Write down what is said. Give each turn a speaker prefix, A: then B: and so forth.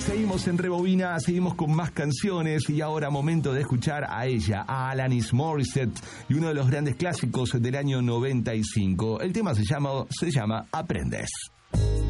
A: Seguimos en Rebobina, seguimos con más canciones y ahora momento de escuchar a ella, a Alanis Morissette, y uno de los grandes clásicos del año 95. El tema se llama Aprendes.